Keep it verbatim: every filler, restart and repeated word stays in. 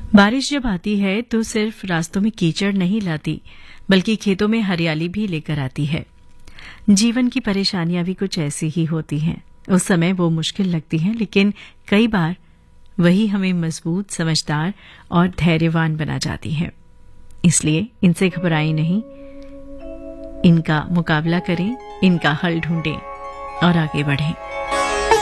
बारिश जब आती है तो सिर्फ रास्तों में कीचड़ नहीं लाती, बल्कि खेतों में हरियाली भी लेकर आती है। जीवन की परेशानियां भी कुछ ऐसी ही होती हैं। उस समय वो मुश्किल लगती हैं, लेकिन कई बार वही हमें मजबूत, समझदार और धैर्यवान बना जाती हैं। इसलिए इनसे घबराएं नहीं, इनका मुकाबला करें, इनका हल ढूंढें और आगे बढ़ें।